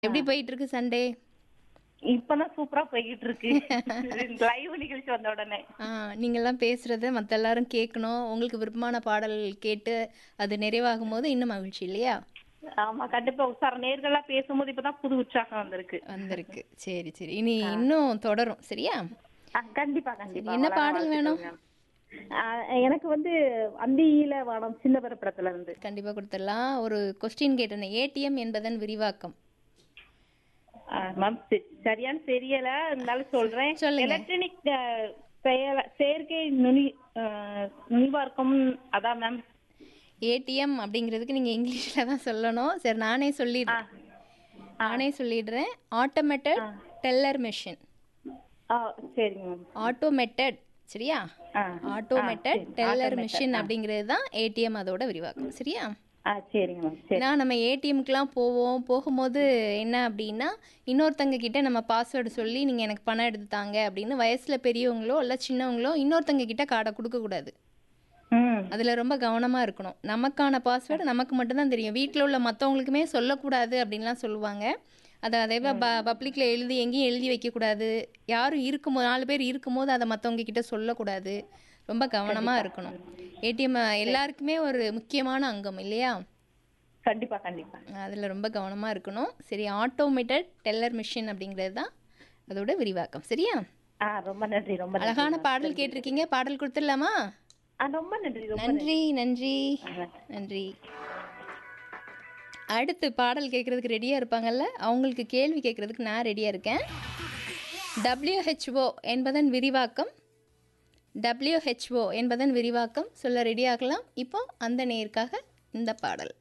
எப்படி போயிட்டு இருக்கு சண்டே? இப்பதான் சூப்பரா போய்கிட்டு இருக்கு. லைவ் நிகழ்ச்சி வந்த உடனே. நீங்கள்லாம் பேசுறத மற்ற எல்லாரும் கேட்கணும். உங்களுக்கு விருப்பமான பாடல் கேட்டு அது நிறைவாகும்போது இன்னும் மகிழ்ச்சி இல்லையா? ஆமா, கண்டிப்பா உற்சாக நேர்களா பேசும்போது இப்பதான் புது உற்சாகம் வந்திருக்கு. வந்திருக்கு. சரி சரி. இனி இன்னும் தொடரும் சரியா? கண்டிப்பா சரி, கண்டிப்பா. என்ன வளர பாடல் வேணும்? வாழ்த்துக்கள் மேம். எனக்கு அந்தியில வானம் சின்னவரப்புறத்துல இருந்து. கண்டிப்பா கொடுத்துடலாம். ஒரு கொஸ்டின் கேட்டேன். ஏடிஎம் என்பதன் விரிவாக்கம் மேம் சரியான தெரியல, இருந்தாலும் சொல்றேன். சொல்லுங்க. எலக்ட்ரானிக் செயற்கை நுனிவார்க்கம் அதான் மேம். ஏடிஎம் அப்படிங்கிறதுக்கு நீங்க இங்கிலீஷ்ல தான் சொல்லணும். சரி, நானே சொல்லிடுறேன். Automated teller machine. சரிங்க மேம். ஆட்டோமேட்டட் சரியா? ஆட்டோமேட்டட் சரி. Teller Automated. மிஷின் அப்படிங்கிறது தான் ஏடிஎம், அதோட விரிவாக்கம் சரியா? சரிங்க மேம். சரி. ஏன்னா நம்ம ஏடிஎம்க்குலாம் போகும்போது என்ன அப்படின்னா, இன்னொருத்தங்க கிட்ட நம்ம பாஸ்வேர்டு சொல்லி நீங்கள் எனக்கு பணம் எடுத்து தாங்க அப்படின்னு வயசில் பெரியவங்களோ இல்லை சின்னவங்களோ இன்னொருத்தங்க கிட்ட கார்டை கொடுக்கக்கூடாது. ம். அதில் ரொம்ப கவனமாக இருக்கணும். நமக்கான பாஸ்வேர்டு நமக்கு மட்டும்தான் தெரியும். வீட்டில் உள்ள மற்றவங்களுக்குமே சொல்லக்கூடாது அப்படின்லாம் சொல்லுவாங்க. அதை அதே பப்ளிக்கில் எங்கேயும் எழுதி வைக்கக்கூடாது. யாரும் இருக்கும்போது 4 பேர் இருக்கும்போது அதை மற்றவங்க கிட்ட சொல்லக்கூடாது. ரொம்ப கவனமாக இருக்கணும். ஏடிஎம் எல்லாருக்குமே ஒரு முக்கியமான அங்கம் இல்லையா? கண்டிப்பா கண்டிப்பா. அதில் ரொம்ப கவனமாக இருக்கணும். சரி, ஆட்டோமேட்டட் டெல்லர் மிஷின் அப்படிங்கிறது தான் அதோட விரிவாக்கம் சரியா? ரொம்ப நன்றி, ரொம்ப நன்றி. அழகான பாடல் கேட்டிருக்கீங்க. பாடல் கொடுத்துடலாமா? ரொம்ப நன்றி, ரொம்ப நன்றி நன்றி நன்றி. நன்றி. அடுத்து பாடல் கேட்குறதுக்கு ரெடியாக இருப்பாங்கல்ல, அவங்களுக்கு கேள்வி கேட்குறதுக்கு நான் ரெடியாக இருக்கேன். WHO என்பதன் விரிவாக்கம். WHO என்பதன் விரிவாக்கம் சொல்ல ரெடியாகலாம். இப்போ அந்த நேருக்காக இந்த பாடல்.